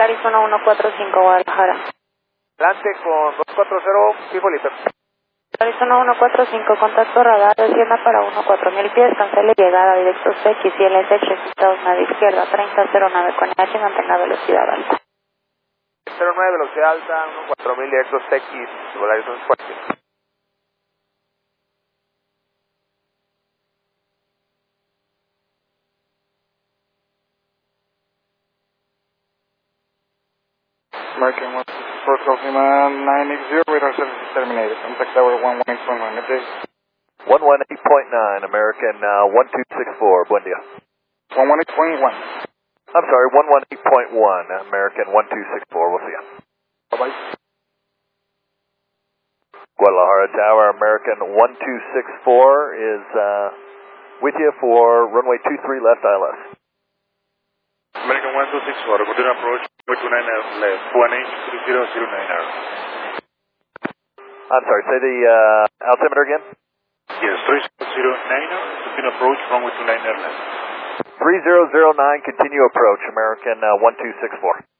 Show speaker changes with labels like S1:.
S1: Volaris 1145 Guadalajara.
S2: Adelante con 240, fijo Lister.
S1: Volaris 1145, contacto radar, descienda para 14000 pies, cancele llegada, directos X y LSH, registrados nave izquierda, 3009 con H, mantenga velocidad alta.
S2: 09, velocidad alta, 14000 directos X, Volaris 1145.
S3: American 164, Cosima 980, radar service terminated. Contact tower 118.1, good day.
S4: 118.9, American 1264, buen día.
S3: 118.1.
S4: I'm sorry, 118.1, American 1264, we'll see you.
S3: Bye-bye.
S4: Guadalajara Tower, American 1264 is with you for runway 23 left ILS.
S3: American 1264, good approach, 29 left, 18309.
S4: I'm sorry, say the altimeter again?
S3: Yes, 3009, good approach, runway 29 left.
S4: 3009, continue approach, American 1264.